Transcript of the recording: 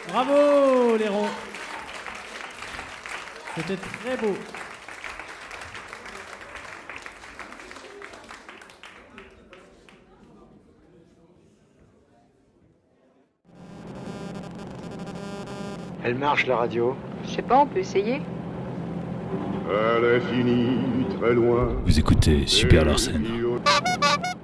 Bravo les ronds. C'était très beau. Elle marche la radio. Je sais pas, on peut essayer. À l'infini, très loin. Vous écoutez Super Larsen.